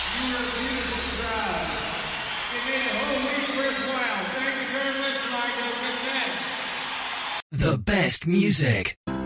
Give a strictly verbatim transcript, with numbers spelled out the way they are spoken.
You are a beautiful crowd. You made a whole week worthwhile. Thank you very much, Ligo. Good night. The best music.